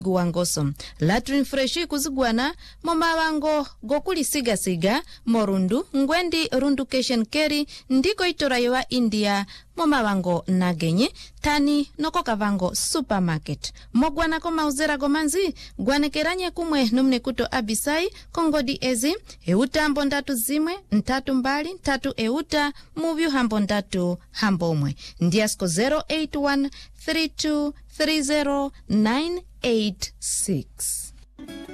guangoso latrin freshi kuzigwana momabango gokuli siga morundu ngwendi rundu keshen keri ndiko itorayo wa India momabango nagenye tani noko kavango supermarket mogwana ko mauzera gomanzi gwanekeranye kumwe numne kuto abisai kongodi ezi euta hambo ndatu zimwe ntatu mbali ntatu euta muvyu hambo ndatu hambomwe ndiasko 081 3230 986